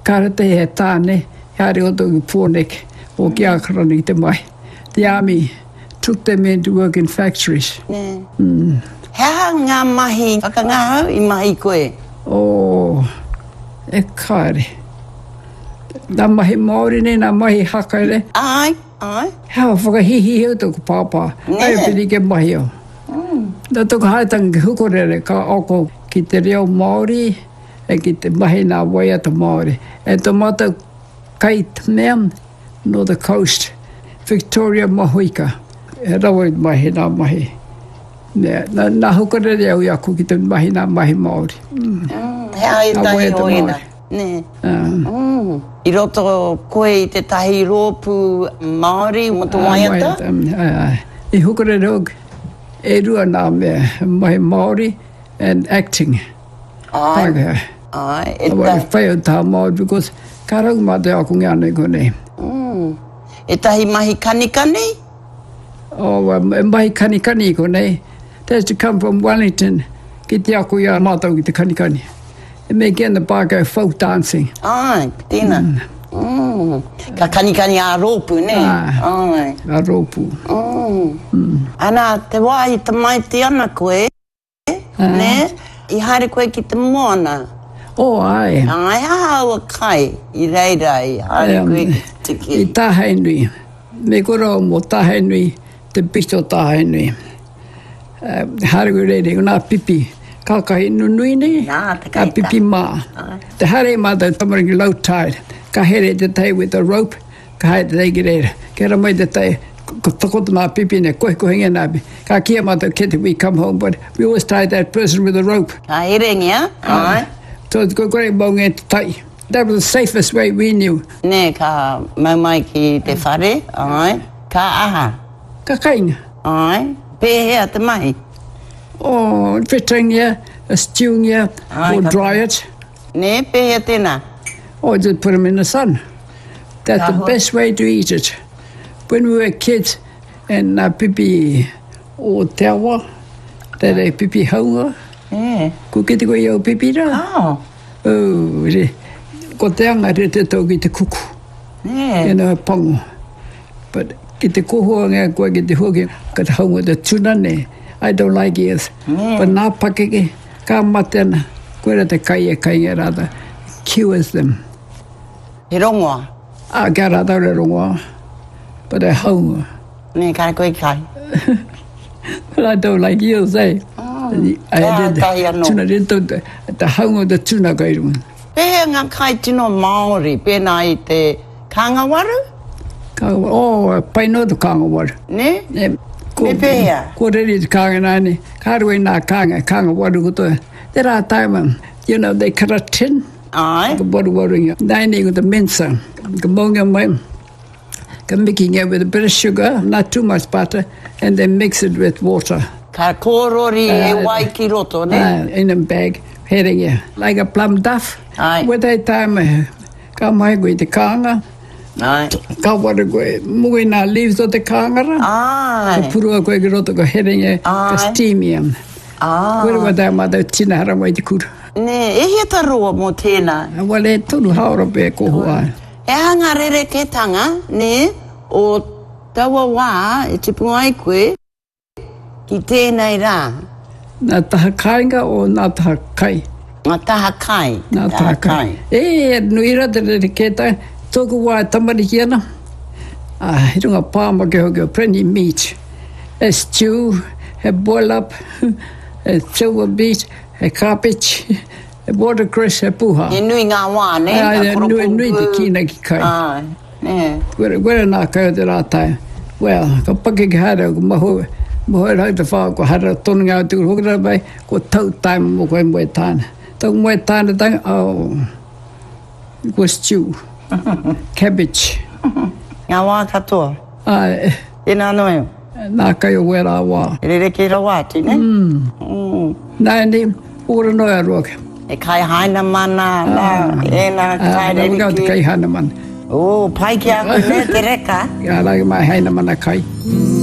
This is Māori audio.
karate he tāne, hare o toki pōnek, o ki akarani te mai. The army took them in to work in factories. Hea ngā mahi, whakangahau I mahi koe? E kāre. Nā mahi Māori ne, nā mahi hakaere. Ai. Hea whakahihi au toku pāpā. Ai piri ke mahi au. Nā toku haitanga ki hukorere ka oko ki te reo Māori e ki te mahi nā waiata Māori. E tō mata kai te mea no the coast, Victoria Mahuika. E rawa mahi nā mahi. Nā hukorere au iaku ki te mahi nā mahi Māori. Hea I tahi oina. Ne. I roto koe I te tahi rōpū Māori mo te waiata? I hukorere au e rua nā mea, mahi Māori and acting. Ai. I whai o tā Māori because ka rau mā te aku ngā nei konei. E tahi mahi kanikani? Mahi kanikani konei. That's to come from Wellington, ki te aku ia mātau ki te kanikani. E me ki ana pākau folk dancing. Ai, tēnā. Ka kanikani a rōpū, ne? Ai. A rōpū. Ana, te wā I te mai te ana koe, ne? I haere koe ki te moana. Ai. Ai, hawa kai, I reira I haere koe ki te ki. I Tāhainui. Me kora o mō Tāhainui, te pito Tāhainui. Haere koe reire, nā pipi. Kākahi nunui nei, ka pipi mā. Te hare mā tau tamarangi low tide. Ka here te tei with a rope, ka hae te tei ki reira. Kera mai te tei, ko takoto nā pipi nei, koe kohinga nā. Ka kia mā tau kete we come home, but we always tied that person with a rope. Ka herengia, ai. So ko kore maunga te tai. That was the safest way we knew. Ne, ka maumai ki te whare, ai. Ka aha. Ka kainga. Ai. Pēhea te mahi. Fitting a stewing or dry it. Ne, pēhea tēnā. Or just put them in the sun. That's the best way to eat it. When we were kids, and pipi o te awa, that e pipi haunga. Ko kete koe iau pipi ra. Ko te anga re te tau ki te kuku. E nā pango. But ki te kohoanga koe ki te hoki, ka te haunga te tuna ne. I don't like ears. But nā pakeke, ka matena, koe ra te kai e kai rata, cures them. He rongoa? Ka rata re rongoa. But I haunga. Ne, kai koe kai. But I don't like ears, eh? I did tuna rito, the haunga the tuna kai runga. Pēhea ngā kai tino Māori, pēnā I te kāngawaru? Paino te kāngawaru. Ne? Me pēhea? Ko reri te kānga nāne, kārui nā kānga waru kotoa. Te rā taima, they cut a tin. Ai. Ka waru inga. Nāne ko te mensa. Ka maunga mai. Ka making it with a bit of sugar, not too much butter, and then mix it with water. Ka kōrori e wai ki roto, ne? In a bag, heringa. Like a plum duff. Ai. With that time, ka mai koe te kānga. Ai. Ka waru koe, mui nā leaves o te kāngara. Ai. Ka purua koe ki roto ko heringa, ka steamium. Koe rwa tā mātou tina hara mai te kura. Ne, e heta roa mō tēnā? Wale tonu haora pē kohoa. E hanga rere ke tanga, ne, o taua wā, e te pungai koe, ki tēnei rā. Nā taha kāinga o nā taha kai? Nā taha kai. Nā taha kai. Nui rata rere ke tanga, tōku wā tamariki ana. He runga pāma ke hoki o plenty meat. A stew, a boil up, a silver beet, a cabbage, a watercress, a puha. E nui ngā wā, ne? Nui te kina ki kai. Ai, ne. Wera nā kai o te rātai. Well, ka pake ki hara, ko maho rau te whā, ko hara tonu ngā tuku hokera bai, ko tau taima mo koe moe tāna. Tau moe tāna tanga, ko stew, cabbage. Ngā wā katoa? E nā noe? Nā kai o wera wā. E rere ke rawāti, ne? Nā ni, ora noe aroka. E kai haina mana, e nā kai rere Nā te kai haina mana. Pai ki aku ne, te reka? Ia, lai mai haina mana kai.